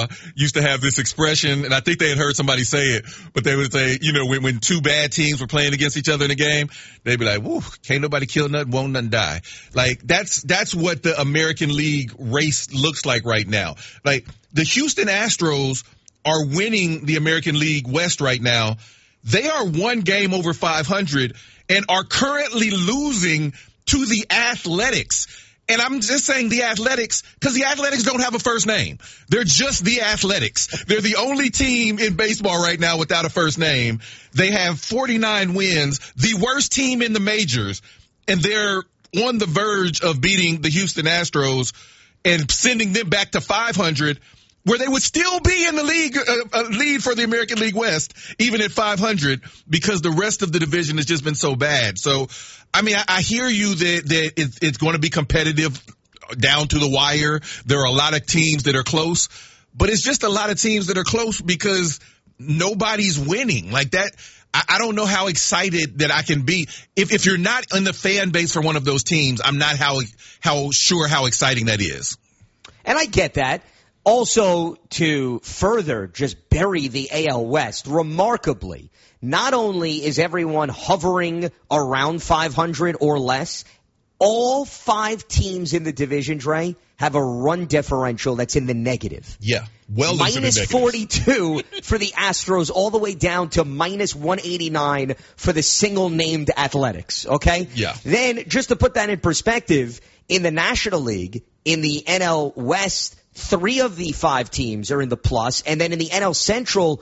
used to have this expression, and I think they had heard somebody say it, but they would say, when two bad teams were playing against each other in a game, they'd be like, woo, can't nobody kill nothing, won't nothing die. Like, that's what the American League race looks like right now. Like, the Houston Astros are winning the American League West right now. They are one game over 500 and are currently losing to the Athletics. And I'm just saying the Athletics because the Athletics don't have a first name. They're just the Athletics. They're the only team in baseball right now without a first name. They have 49 wins, the worst team in the majors, and they're on the verge of beating the Houston Astros and sending them back to 500, where they would still be in the league, lead for the American League West, even at 500, because the rest of the division has just been so bad. So, I mean, I hear you that it's going to be competitive down to the wire. There are a lot of teams that are close, but it's just a lot of teams that are close because nobody's winning like that. I don't know how excited that I can be. If you're not in the fan base for one of those teams, I'm not how sure how exciting that is. And I get that. Also, to further just bury the AL West, remarkably, not only is everyone hovering around 500 or less, all 5 teams in the division, Dre, have a run differential that's in the negative. Yeah, well into the minus 42 for the Astros, all the way down to minus 189 for the single-named Athletics, okay? Yeah. Then, just to put that in perspective, in the National League, in the NL West, 3 of the 5 teams are in the plus, and then in the NL Central,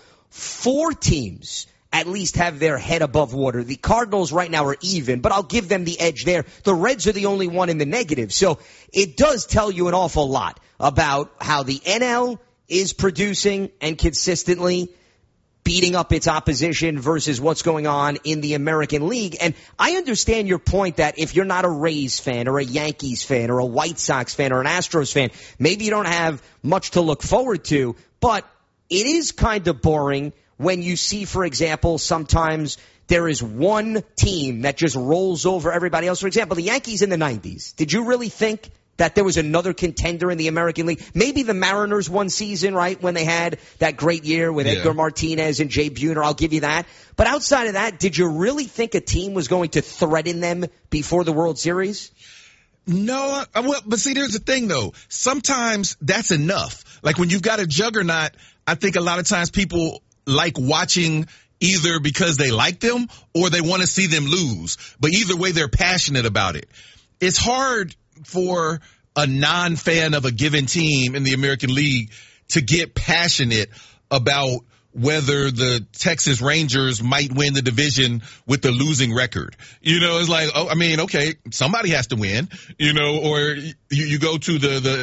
4 teams at least have their head above water. The Cardinals right now are even, but I'll give them the edge there. The Reds are the only one in the negative. So it does tell you an awful lot about how the NL is producing and consistently beating up its opposition versus what's going on in the American League. And I understand your point that if you're not a Rays fan or a Yankees fan or a White Sox fan or an Astros fan, maybe you don't have much to look forward to, but it is kind of boring when you see, for example, sometimes there is one team that just rolls over everybody else. For example, the Yankees in the 90s. Did you really think that there was another contender in the American League? Maybe the Mariners one season, right, when they had that great year with Edgar Martinez and Jay Buhner. I'll give you that. But outside of that, did you really think a team was going to threaten them before the World Series? No, but see, there's the thing, though. Sometimes that's enough. Like when you've got a juggernaut, I think a lot of times people like watching either because they like them or they want to see them lose. But either way, they're passionate about it. It's hard for a non-fan of a given team in the American League to get passionate about whether the Texas Rangers might win the division with the losing record. It's like, okay, somebody has to win, or you go to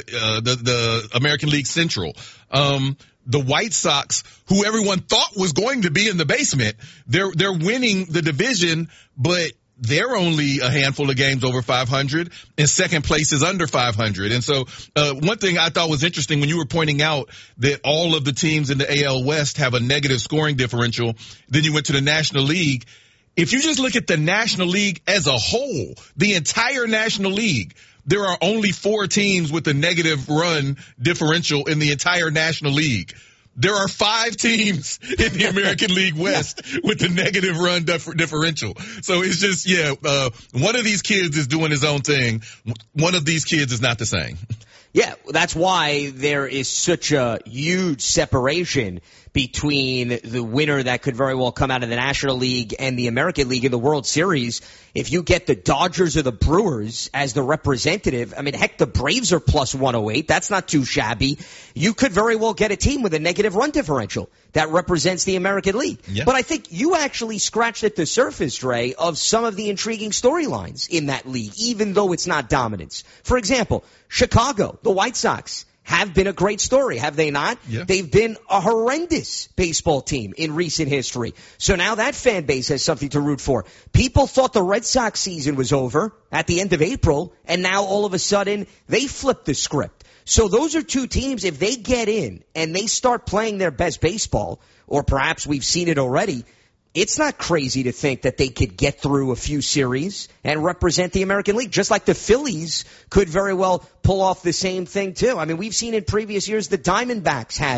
the American League Central. The White Sox, who everyone thought was going to be in the basement, they're winning the division, but they're only a handful of games over 500, and second place is under 500. And so one thing I thought was interesting when you were pointing out that all of the teams in the AL West have a negative scoring differential, then you went to the National League. If you just look at the National League as a whole, the entire National League, there are only 4 teams with a negative run differential in the entire National League. There are 5 teams in the American League West with the negative run differential. So it's just, one of these kids is doing his own thing. One of these kids is not the same. Yeah, that's why there is such a huge separation between the winner that could very well come out of the National League and the American League in the World Series. If you get the Dodgers or the Brewers as the representative, I mean, heck, the Braves are plus 108. That's not too shabby. You could very well get a team with a negative run differential that represents the American League. Yeah. But I think you actually scratched at the surface, Dre, of some of the intriguing storylines in that league, even though it's not dominance. For example, Chicago, the White Sox, have been a great story, have they not? Yeah. They've been a horrendous baseball team in recent history. So now that fan base has something to root for. People thought the Red Sox season was over at the end of April, and now all of a sudden they flipped the script. So those are 2 teams, if they get in and they start playing their best baseball, or perhaps we've seen it already, it's not crazy to think that they could get through a few series and represent the American League, just like the Phillies could very well pull off the same thing, too. I mean, we've seen in previous years the Diamondbacks had